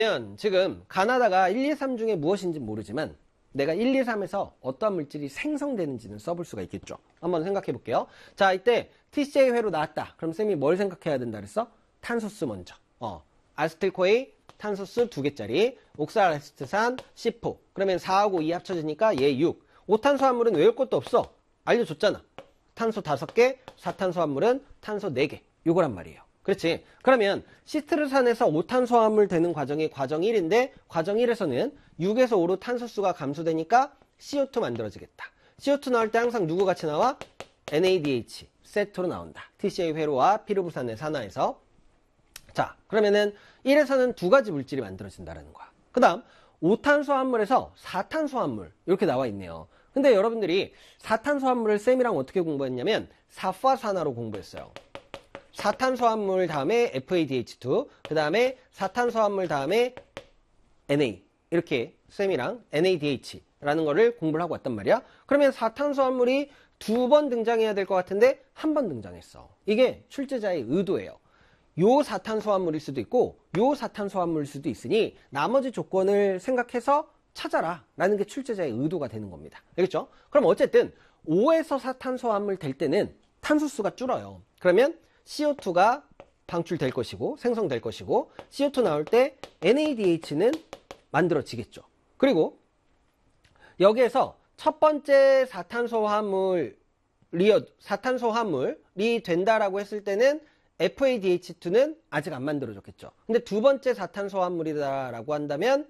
지금 가나다가 1, 2, 3 중에 무엇인지 모르지만 내가 1, 2, 3에서 어떠한 물질이 생성되는지는 써볼 수가 있겠죠. 한번 생각해 볼게요. 자, 이때 TCA 회로 나왔다. 그럼 쌤이 뭘 생각해야 된다 그랬어? 탄소수 먼저. 아세틸코에 탄소수 2개짜리, 옥살아세트산 10호. 그러면 4하고 2 합쳐지니까 얘 6. 5탄소 함물은 외울 것도 없어. 알려줬잖아. 탄소 5개, 4탄소 함물은 탄소 4개. 요거란 말이에요. 그렇지. 그러면 시트르산에서 5탄소 함물 되는 과정이 과정 1인데 과정 1에서는 6에서 5로 탄소수가 감소되니까 CO2 만들어지겠다. CO2 나올 때 항상 누구 같이 나와? NADH 세트로 나온다. TCA 회로와 피르부산의 산화에서. 자, 그러면은 1에서는 2가지 물질이 만들어진다는 거야. 그 다음 5탄소 함물에서 4탄소 함물 이렇게 나와 있네요. 근데 여러분들이 4탄소 함물을 쌤이랑 어떻게 공부했냐면 사화산화로 공부했어요. 4탄소 함물 다음에 FADH2, 그 다음에 4탄소 함물 다음에 NA. 이렇게 쌤이랑 NADH라는 거를 공부를 하고 왔단 말이야. 그러면 4탄소 함물이 2번 등장해야 될 것 같은데 한 번 등장했어. 이게 출제자의 의도예요. 요 4탄소 함물일 수도 있고 요 4탄소 함물일 수도 있으니 나머지 조건을 생각해서 찾아라 라는 게 출제자의 의도가 되는 겁니다. 알겠죠? 그럼 어쨌든 5에서 4탄소 함물 될 때는 탄소수가 줄어요. 그러면 CO2가 방출될 것이고 생성될 것이고 CO2 나올 때 NADH는 만들어지겠죠. 그리고 여기에서 첫 번째 4탄소 함물이 된다라고 했을 때는 FADH2는 아직 안 만들어졌겠죠. 근데 두 번째 4탄소 함물이다라고 한다면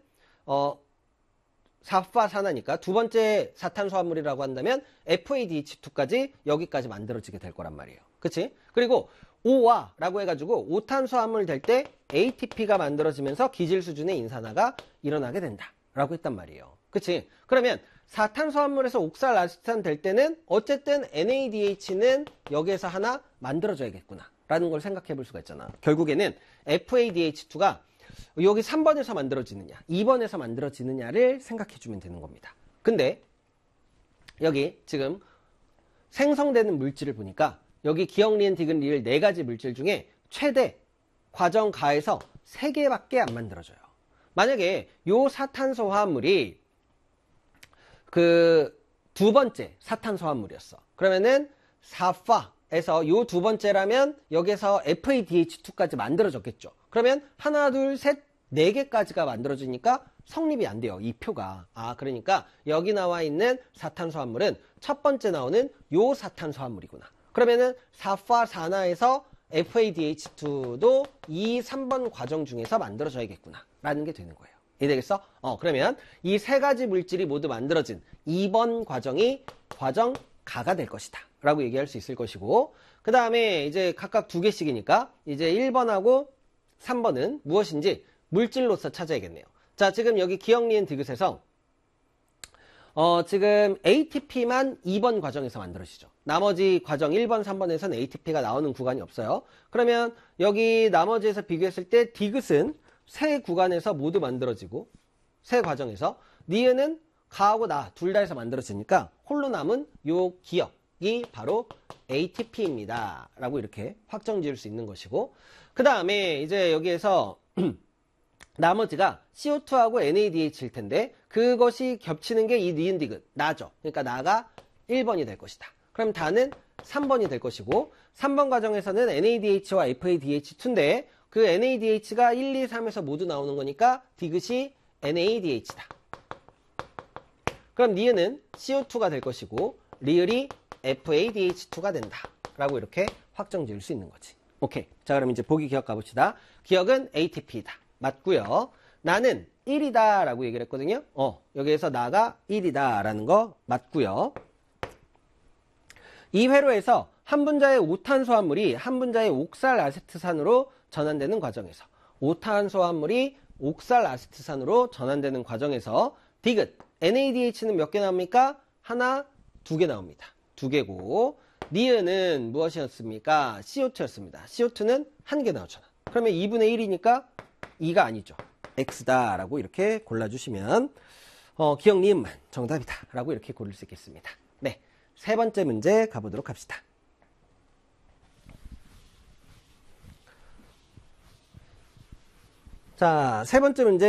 사화산화니까 두 번째 4탄소 함물이라고 한다면 FADH2까지 여기까지 만들어지게 될 거란 말이에요. 그치? 그리고 5화라고 해가지고 5탄소 함물 될 때 ATP가 만들어지면서 기질 수준의 인산화가 일어나게 된다 라고 했단 말이에요. 그치? 그러면 4탄소 함물에서 옥살아세트산 될 때는 어쨌든 NADH는 여기에서 하나 만들어져야겠구나 라는 걸 생각해 볼 수가 있잖아. 결국에는 FADH2가 여기 3번에서 만들어지느냐 2번에서 만들어지느냐를 생각해 주면 되는 겁니다. 근데 여기 지금 생성되는 물질을 보니까 여기 기억, 리은, 디귿, 리을 4가지 물질 중에 최대 과정 가에서 3개밖에 안 만들어져요. 만약에 요 사탄소 화합물이 그 두 번째 사탄소 화합물이었어. 그러면은 4화에서 요 두 번째라면 여기서 FADH2까지 만들어졌겠죠. 그러면 하나, 둘, 셋, 4개까지가 만들어지니까 성립이 안 돼요. 이 표가. 그러니까 여기 나와 있는 사탄소 화합물은 첫 번째 나오는 요 사탄소 화합물이구나. 그러면은 4화산화에서 FADH2도 이 3번 과정 중에서 만들어져야겠구나 라는 게 되는 거예요. 이해되겠어? 그러면 이 3가지 물질이 모두 만들어진 2번 과정이 과정 가가 될 것이다 라고 얘기할 수 있을 것이고, 그 다음에 이제 각각 2개씩이니까 이제 1번하고 3번은 무엇인지 물질로서 찾아야겠네요. 자, 지금 여기 기억, 리은, 디귿에서 지금 ATP만 2번 과정에서 만들어지죠. 나머지 과정 1번, 3번에서는 ATP가 나오는 구간이 없어요. 그러면 여기 나머지에서 비교했을 때 디귿은 세 구간에서 모두 만들어지고 세 과정에서, 니은은 가하고 나 둘 다에서 만들어지니까 홀로 남은 요 기억이 바로 ATP입니다 라고 이렇게 확정 지을 수 있는 것이고, 그 다음에 이제 여기에서 나머지가 CO2하고 NADH일 텐데 그것이 겹치는 게 이 니은, 디귿, 나죠. 그러니까 나가 1번이 될 것이다. 그럼 다는 3번이 될 것이고, 3번 과정에서는 NADH와 FADH2인데 그 NADH가 1, 2, 3에서 모두 나오는 거니까 디귿이 NADH다. 그럼 니은은 CO2가 될 것이고 리을이 FADH2가 된다 라고 이렇게 확정 지을 수 있는 거지. 오케이. 자, 그럼 이제 보기 기억 가봅시다. 기억은 ATP다. 맞고요. 나는 1이다 라고 얘기를 했거든요. 여기에서 나가 1이다 라는 거 맞고요. 이 회로에서 한 분자의 5탄소 함물이 한 분자의 옥살아세트산으로 전환되는 과정에서, 5탄소 함물이 옥살아세트산으로 전환되는 과정에서 디귿, NADH는 몇 개 나옵니까? 하나, 2개 나옵니다. 2개고, 니은은 무엇이었습니까? CO2였습니다. CO2는 1개 나오잖아. 그러면 2분의 1이니까 2가 아니죠. X다 라고 이렇게 골라주시면 기억, 니은만 정답이다 라고 이렇게 고를 수 있겠습니다. 네, 세 번째 문제 가보도록 합시다. 자, 세 번째 문제